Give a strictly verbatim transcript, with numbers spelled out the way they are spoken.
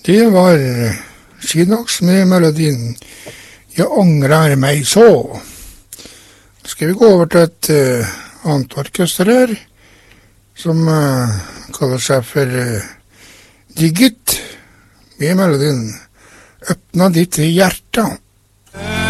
Det var Skidags med melodien «Jeg ångrer meg så». Nå skal vi gå over til et uh, annet orkester her, som uh, kaller seg for uh, Digit, med melodien «Øppna ditt hjerte».